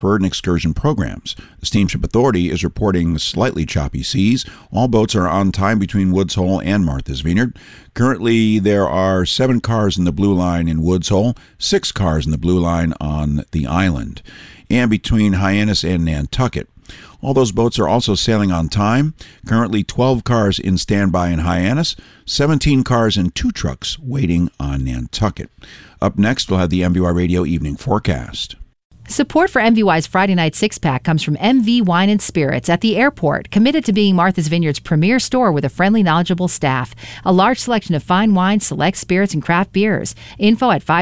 and excursion programs. The Steamship Authority is reporting slightly choppy seas. All boats are on time between Woods Hole and Martha's Vineyard. Currently, there are 7 cars in the Blue Line in Woods Hole, 6 cars in the Blue Line on the island, and between Hyannis and Nantucket. All those boats are also sailing on time. Currently 12 cars in standby in Hyannis, 17 cars and 2 trucks waiting on Nantucket. Up next, we'll have the MVY Radio Evening Forecast. Support for MVY's Friday Night Six-Pack comes from MV Wine and Spirits at the airport, committed to being Martha's Vineyard's premier store with a friendly, knowledgeable staff. A large selection of fine wines, select spirits, and craft beers. Info at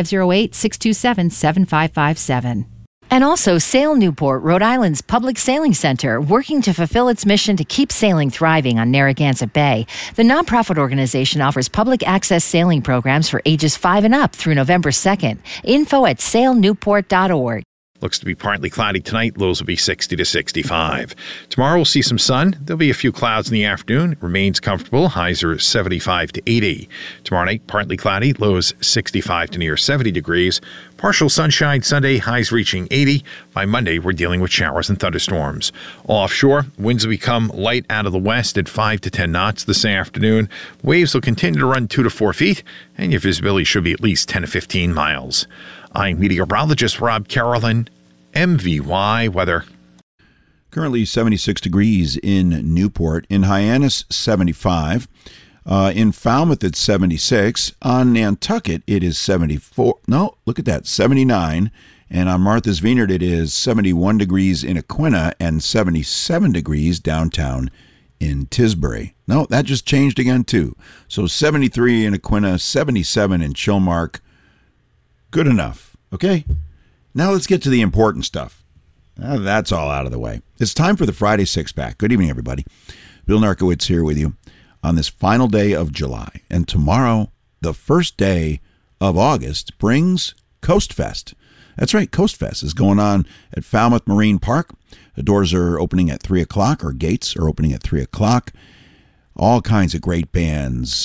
508-627-7557. And also Sail Newport, Rhode Island's public sailing center, working to fulfill its mission to keep sailing thriving on Narragansett Bay. The nonprofit organization offers public access sailing programs for ages 5 and up through November 2nd. Info at sailnewport.org. Looks to be partly cloudy tonight. Lows will be 60 to 65. Tomorrow we'll see some sun. There'll be a few clouds in the afternoon. It remains comfortable. Highs are 75 to 80. Tomorrow night, partly cloudy. Lows 65 to near 70 degrees. Partial sunshine Sunday. Highs reaching 80. By Monday, we're dealing with showers and thunderstorms. Offshore, winds will become light out of the west at 5 to 10 knots this afternoon. Waves will continue to run 2 to 4 feet, and your visibility should be at least 10 to 15 miles. I'm meteorologist Rob Carolyn, MVY Weather. Currently 76 degrees in Newport. In Hyannis, 75. In Falmouth, it's 76. On Nantucket, it is 74. No, look at that, 79. And on Martha's Vineyard, it is 71 degrees in Aquinnah and 77 degrees downtown in Tisbury. No, that just changed again, too. So 73 in Aquinnah, 77 in Chilmark. Good enough, okay? Now let's get to the important stuff. That's all out of the way. It's time for the Friday Six-Pack. Good evening, everybody. Bill Narkowitz here with you on this final day of July. And tomorrow, the first day of August, brings Coast Fest. That's right, Coast Fest is going on at Falmouth Marine Park. The doors are opening at 3 o'clock, or gates are opening at 3 o'clock. All kinds of great bands.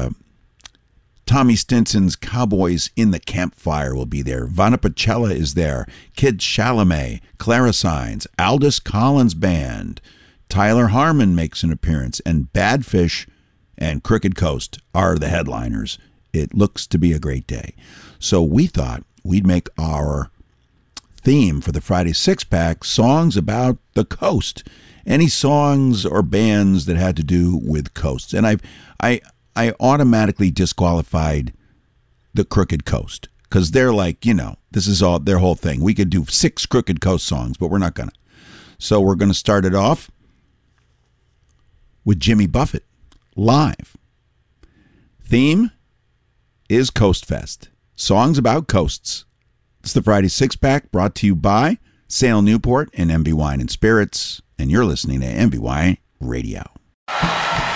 Tommy Stinson's Cowboys in the Campfire will be there. Vana Pacella is there. Kid Chalamet, Clara Signs, Aldous Collins Band. Tyler Harmon makes an appearance. And Badfish and Crooked Coast are the headliners. It looks to be a great day. So we thought we'd make our theme for the Friday Six-Pack songs about the coast. Any songs or bands that had to do with coasts. And I automatically disqualified the Crooked Coast because they're like, this is all their whole thing. We could do 6 Crooked Coast songs, but we're not going to. So we're going to start it off with Jimmy Buffett live. Theme is Coast Fest. Songs about coasts. It's the Friday Six-Pack brought to you by Sail Newport and MV Wine and Spirits. And you're listening to MVY Radio.